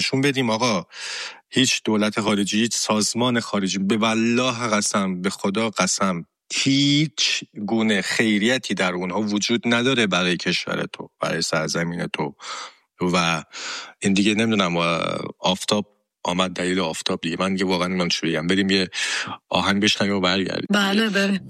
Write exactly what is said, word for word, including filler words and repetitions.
شون بدیم آقا هیچ دولت خارجی، هیچ سازمان خارجی، به والله قسم، به خدا قسم، هیچ گونه خیریتی در اونها وجود نداره برای کشور تو، برای سرزمین تو. و این دیگه نمیدونم آفتاب آمد دلیل آفتاب دیگه. من دیگه واقعا نمیدونم چی بگم. بریم یه آهنگ بشنویم و برگردیم. بله بریم.